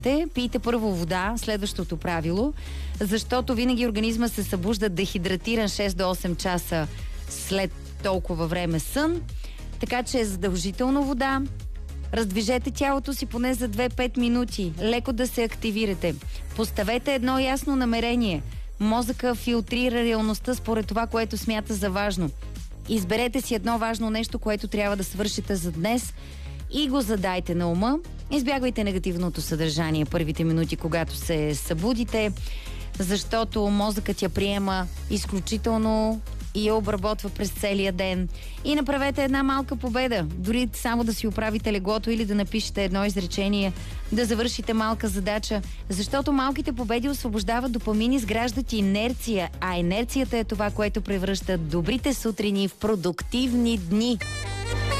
Пийте първо вода, следващото правило, защото винаги организма се събужда дехидратиран 6 до 8 часа след толкова време сън. Така че е задължително вода. Раздвижете тялото си поне за 2-5 минути. Леко да се активирате. Поставете едно ясно намерение. Мозъка филтрира реалността според това, което смята за важно. Изберете си едно важно нещо, което трябва да свършите за днес и го задайте на ума. Избягвайте негативното съдържание първите минути, когато се събудите, защото мозъкът я приема изключително и я обработва през целия ден. И направете една малка победа. Дори само да си оправите леглото или да напишете едно изречение, да завършите малка задача, защото малките победи освобождават допамин, изграждат инерция, а инерцията е това, което превръща добрите сутрини в продуктивни дни.